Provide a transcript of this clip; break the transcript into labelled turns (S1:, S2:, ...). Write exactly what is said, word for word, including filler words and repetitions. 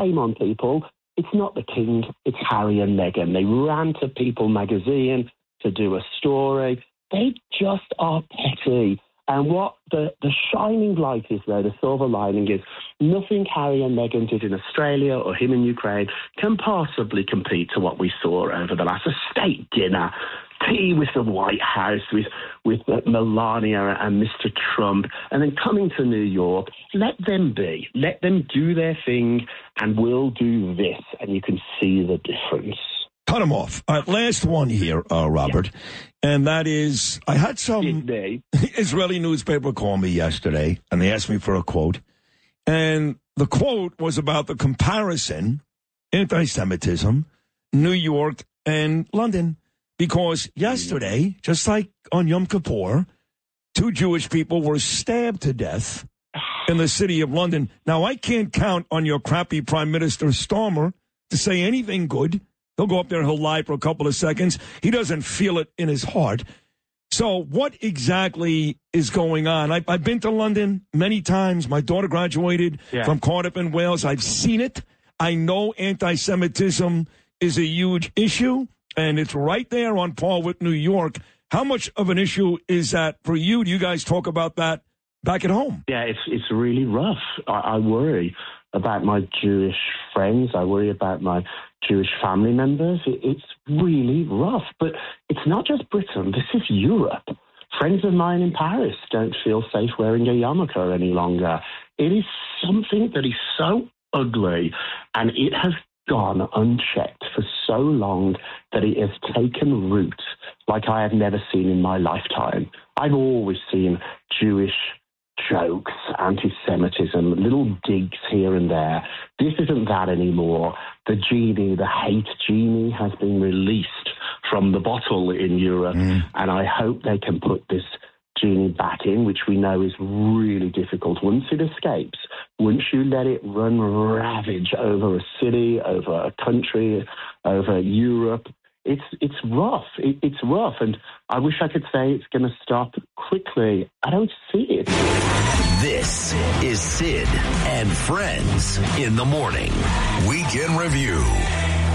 S1: shame on people. It's not the king, it's Harry and Meghan. They ran to People magazine to do a story. They just are petty. And what the, the shining light is, though, the silver lining is, nothing Harry and Meghan did in Australia or him in Ukraine can possibly compete to what we saw over the last. A state dinner, tea with the White House, with, with Melania and Mister Trump, and then coming to New York. Let them be. Let them do their thing, and we'll do this, and you can see the difference.
S2: Cut him off. All right, last one here, uh, Robert, yeah. And that is, I had some Israeli newspaper call me yesterday, and they asked me for a quote, and the quote was about the comparison, anti-Semitism, New York and London, because yesterday, just like on Yom Kippur, two Jewish people were stabbed to death in the city of London. Now, I can't count on your crappy Prime Minister Starmer to say anything good. He'll go up there, he'll lie for a couple of seconds. He doesn't feel it in his heart. So what exactly is going on? I, I've been to London many times. My daughter graduated yeah. from Cardiff in Wales. I've seen it. I know anti-Semitism is a huge issue, and it's right there on par with New York. How much of an issue is that for you? Do you guys talk about that back at home?
S1: Yeah, it's it's really rough. I, I worry about my Jewish friends. I worry about my Jewish family members. It, it's really rough. But it's not just Britain. This is Europe. Friends of mine in Paris don't feel safe wearing a yarmulke any longer. It is something that is so ugly, and it has gone unchecked for so long that it has taken root like I have never seen in my lifetime. I've always seen Jewish jokes, anti-Semitism, little digs here and there. This isn't that anymore. The genie, the hate genie, has been released from the bottle in Europe, mm. and I hope they can put this genie back in, which we know is really difficult. Once it escapes, once you let it run ravage over a city, over a country, over Europe, it's it's rough. It, it's rough, and I wish I could say it's going to stop quickly. I don't see it.
S3: This is Sid and Friends in the Morning. Weekend Review.